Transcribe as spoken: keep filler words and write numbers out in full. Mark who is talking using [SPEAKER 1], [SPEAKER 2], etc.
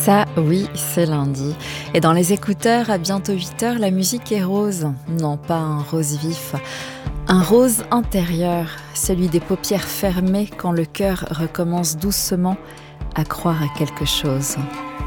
[SPEAKER 1] Ça, oui, c'est lundi. Et dans les écouteurs, à bientôt huit heures, la musique est rose. Non, pas un rose vif, un rose intérieur, celui des paupières fermées quand le cœur recommence doucement à croire à quelque chose.